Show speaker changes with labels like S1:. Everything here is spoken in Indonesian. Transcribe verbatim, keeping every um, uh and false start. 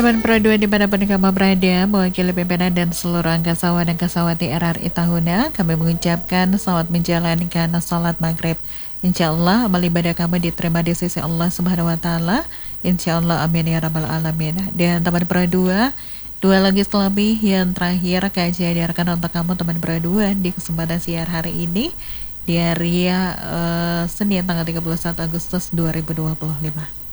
S1: teman Pro dua dimanapun kamu berada, mewakili pimpinan dan seluruh angkasawan dan kasawati R R I Tahuna, kami mengucapkan selamat menjalankan salat maghrib. Insya Allah amal ibadah kamu diterima di sisi Allah Subhanahu Wa Taala. Insya Allah, amin ya rabbal alamin. Dan teman Pro dua, dua lagi selebih yang terakhir kajian diarahkan untuk kamu teman Pro dua di kesempatan siar hari ini di hari uh, Senin tanggal tiga puluh satu Agustus dua ribu dua puluh lima.